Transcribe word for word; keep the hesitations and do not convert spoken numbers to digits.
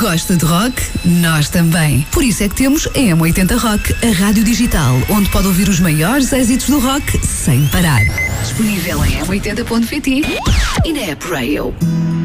Gosta de rock? Nós também. Por isso é que temos a M oitenta Rock, a rádio digital, onde pode ouvir os maiores êxitos do rock sem parar. Disponível em m oitenta ponto pt e na App Rail.